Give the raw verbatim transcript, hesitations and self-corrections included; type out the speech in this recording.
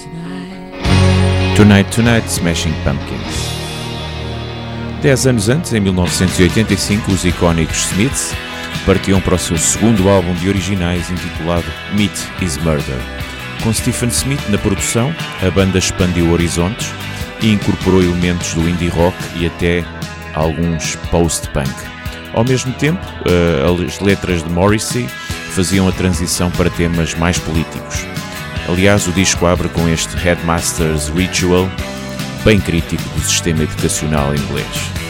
Tonight, Tonight, Smashing Pumpkins. Dez anos antes, em mil novecentos e oitenta e cinco, os icónicos Smiths partiam para o seu segundo álbum de originais intitulado Meat is Murder. Com Stephen Smith na produção, a banda expandiu horizontes e incorporou elementos do indie rock e até alguns post-punk. Ao mesmo tempo, as letras de Morrissey faziam a transição para temas mais políticos. Aliás, o disco abre com este Headmaster's Ritual, bem crítico do sistema educacional inglês.